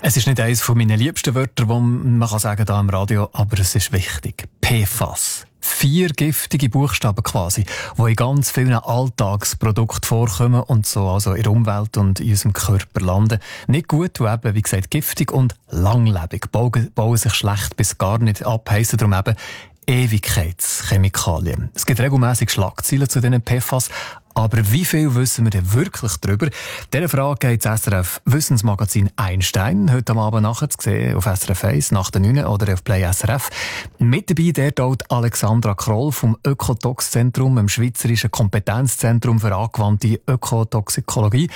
Es ist nicht eines von meinen liebsten Wörtern, die man sagen kann hier im Radio, aber es ist wichtig. PFAS. 4 giftige Buchstaben quasi, die in ganz vielen Alltagsprodukten vorkommen und so also in der Umwelt und in unserem Körper landen. Nicht gut, und eben, wie gesagt, giftig und langlebig. Bauen sich schlecht bis gar nicht ab, heissen darum eben Ewigkeitschemikalien. Es gibt regelmässig Schlagzeilen zu diesen PFAS. Aber wie viel wissen wir denn wirklich darüber? Dieser Frage geht das SRF Wissensmagazin Einstein heute am Abend nachher zu sehen auf SRF 1 nach der 9 oder auf Play SRF. Mit dabei dort Alexandra Kroll vom Ökotox-Zentrum, dem Schweizerischen Kompetenzzentrum für angewandte Ökotoxikologie.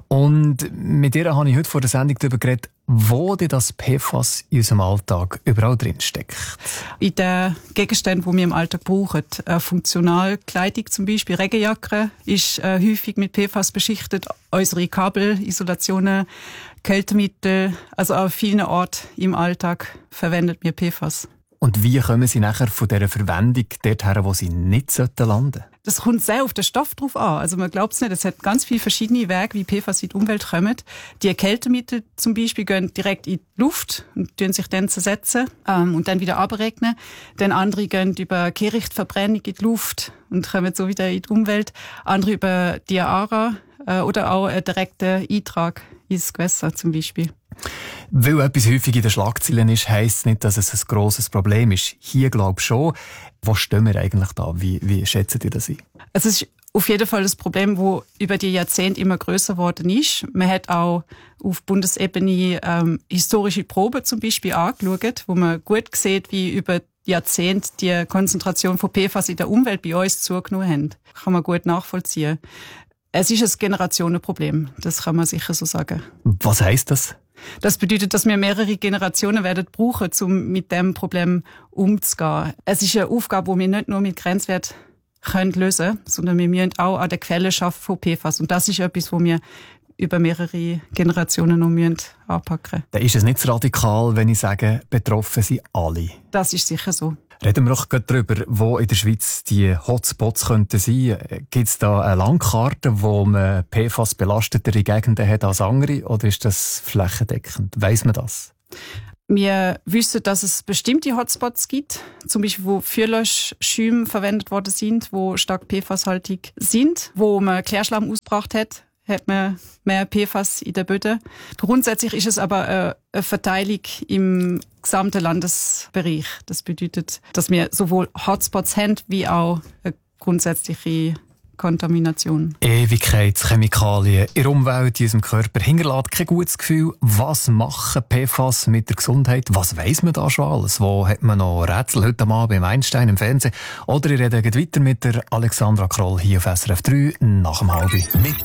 Und mit ihr habe ich heute vor der Sendung darüber geredet, wo denn das PFAS in unserem Alltag überall drin steckt. In den Gegenständen, die wir im Alltag brauchen. Funktionalkleidung zum Beispiel, Regenjacke ist häufig mit PFAS beschichtet. Unsere Kabelisolationen, Kältemittel, also an vielen Orten im Alltag verwendet wir PFAS. Und wie kommen Sie nachher von dieser Verwendung dorthin, wo sie nicht landen sollten? Das kommt sehr auf den Stoff drauf an. Also man glaubt es nicht, es hat ganz viele verschiedene Wege, wie PFAS in die Umwelt kommen. Die Kältemittel zum Beispiel gehen direkt in die Luft und tun sich dann zersetzen und dann wieder abregnen. Dann andere gehen über Kehrichtverbrennung in die Luft und kommen so wieder in die Umwelt. Andere über Diara oder auch einen direkten Eintrag ins Gewässer zum Beispiel. Weil etwas häufig in den Schlagzeilen ist, heisst es nicht, dass es ein grosses Problem ist. Hier glaube ich schon. Wo stehen wir eigentlich da? Wie schätzen Sie das ein? Es ist auf jeden Fall das Problem, das über die Jahrzehnte immer grösser geworden ist. Man hat auch auf Bundesebene historische Proben zum Beispiel angeschaut, wo man gut sieht, wie über Jahrzehnte die Konzentration von PFAS in der Umwelt bei uns zugenommen hat. Kann man gut nachvollziehen. Es ist ein Generationenproblem, das kann man sicher so sagen. Was heisst das? Das bedeutet, dass wir mehrere Generationen werden brauchen, um mit dem Problem umzugehen. Es ist eine Aufgabe, die wir nicht nur mit Grenzwerten lösen können, sondern wir müssen auch an der Quelle schaffen von PFAS. Und das ist etwas, wo wir über mehrere Generationen noch anpacken müssen. Dann ist es nicht so radikal, wenn ich sage, betroffen sind alle. Das ist sicher so. Reden wir doch gerade darüber, wo in der Schweiz die Hotspots könnten sein. Gibt es da eine Landkarte, wo man PFAS-belastetere Gegenden hat als andere, oder ist das flächendeckend? Weiss man das? Wir wissen, dass es bestimmte Hotspots gibt, zum Beispiel wo Fürlöschschäume verwendet worden sind, wo stark PFAS-haltig sind, wo man Klärschlamm ausgebracht hat man mehr PFAS in den Böden. Grundsätzlich ist es aber eine Verteilung im gesamten Landesbereich. Das bedeutet, dass wir sowohl Hotspots haben, wie auch eine grundsätzliche Kontamination. Ewigkeitschemikalien in der Umwelt, in unserem Körper, hinterlässt kein gutes Gefühl. Was machen PFAS mit der Gesundheit? Was weiss man da schon alles? Wo hat man noch Rätsel heute Abend im Einstein im Fernsehen? Oder ich rede weiter mit der Alexandra Kroll hier auf SRF 3 nach dem 3:30.